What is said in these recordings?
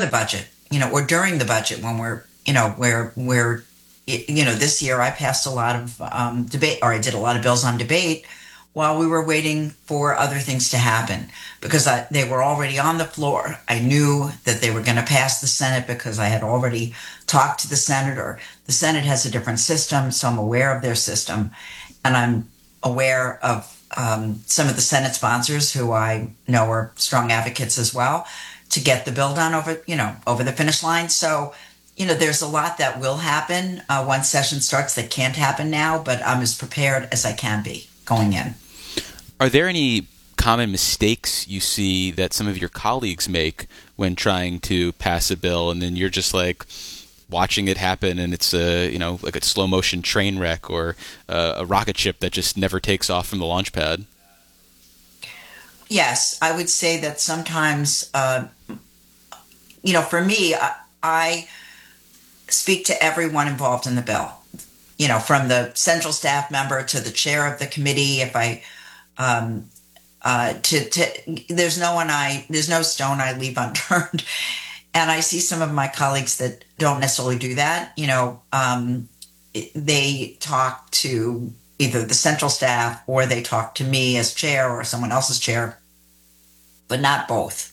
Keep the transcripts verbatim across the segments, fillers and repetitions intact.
the budget, you know, or during the budget when we're, you know, where we're, you know, this year I passed a lot of um, debate, or I did a lot of bills on debate while we were waiting for other things to happen because I, they were already on the floor. I knew that they were going to pass the Senate because I had already talked to the senator. The Senate has a different system, so I'm aware of their system. And I'm aware of um, some of the Senate sponsors who I know are strong advocates as well to get the bill done over, you know, over the finish line. So, you know, there's a lot that will happen uh, once session starts that can't happen now, but I'm as prepared as I can be going in. Are there any common mistakes you see that some of your colleagues make when trying to pass a bill, and then you're just like watching it happen, and it's a you know like a slow motion train wreck or a, a rocket ship that just never takes off from the launch pad? Yes, I would say that sometimes, uh, you know, for me, I, I speak to everyone involved in the bill. You know, from the central staff member to the chair of the committee. If I Um, uh, to, to, there's no one I, there's no stone I leave unturned. And I see some of my colleagues that don't necessarily do that. You know, um, they talk to either the central staff or they talk to me as chair or someone else's chair, but not both,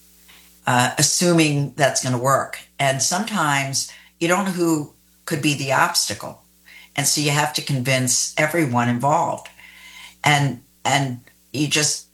uh, assuming that's going to work. And sometimes you don't know who could be the obstacle. And so you have to convince everyone involved. And And you just,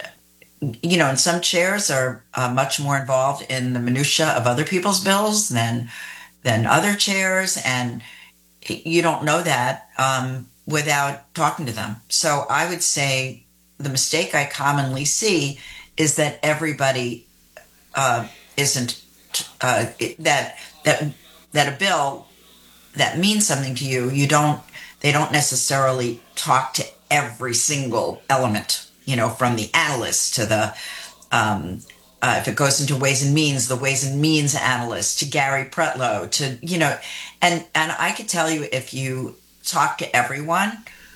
you know, and some chairs are uh, much more involved in the minutia of other people's bills than than other chairs, and you don't know that um, without talking to them. So I would say the mistake I commonly see is that everybody uh, isn't uh, that that that a bill that means something to you, you don't. They don't necessarily talk to every single element, you know, from the analysts to the, um, uh, if it goes into Ways and Means, the Ways and Means analyst, to Gary Pretlow, to, you know, and, and I could tell you if you talk to everyone,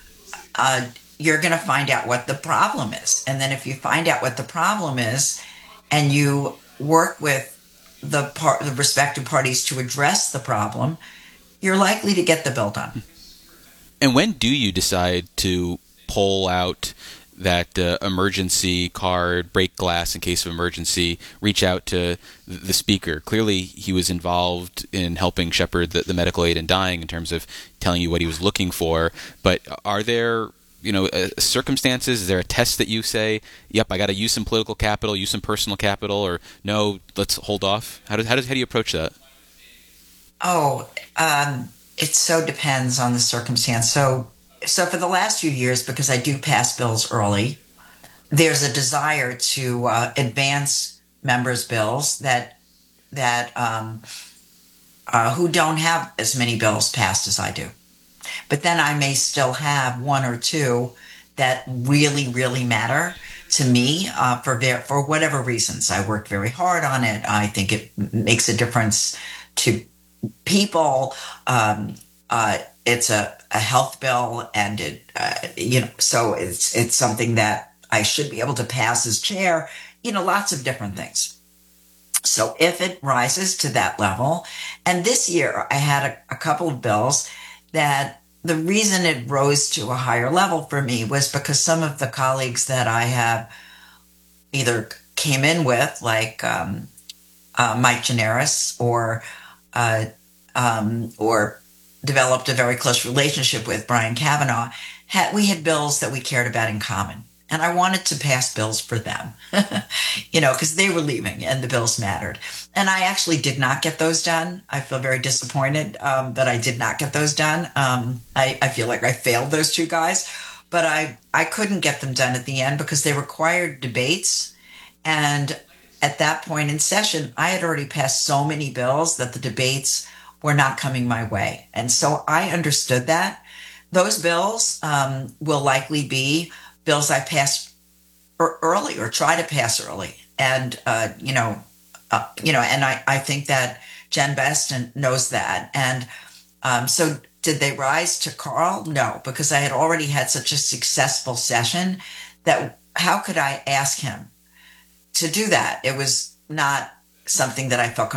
uh, you're going to find out what the problem is. And then if you find out what the problem is and you work with the, part, the respective parties to address the problem, you're likely to get the bill done. And when do you decide to pull out that uh, emergency card, break glass in case of emergency, reach out to the speaker? Clearly, he was involved in helping shepherd the, the medical aid in dying in terms of telling you what he was looking for. But are there, you know, uh, circumstances? Is there a test that you say, yep, I got to use some political capital, use some personal capital, or no, let's hold off? How does how does how do you approach that? Oh, um, it so depends on the circumstance. So, so for the last few years, because I do pass bills early, there's a desire to uh, advance members' bills that that um, uh, who don't have as many bills passed as I do. But then I may still have one or two that really, really matter to me uh, for ver- for whatever reasons. I worked very hard on it. I think it makes a difference to people. Um, uh, it's a, a health bill, and it, uh, you know, so it's it's something that I should be able to pass as chair. You know, lots of different things. So if it rises to that level, and this year I had a, a couple of bills that the reason it rose to a higher level for me was because some of the colleagues that I have either came in with, like um, uh, Mike Gianaris, or uh, um, or developed a very close relationship with, Brian Kavanaugh, had, we had bills that we cared about in common. And I wanted to pass bills for them, you know, because they were leaving and the bills mattered. And I actually did not get those done. I feel very disappointed um, that I did not get those done. Um, I, I feel like I failed those two guys, but I, I couldn't get them done at the end because they required debates. And at that point in session, I had already passed so many bills that the debates were not coming my way. And so I understood that. Those bills um, will likely be bills I pass early or try to pass early. And, uh, you know, uh, you know, and I, I think that Jen Beston knows that. And um, so did they rise to Carl? No, because I had already had such a successful session that how could I ask him to do that? It was not something that I felt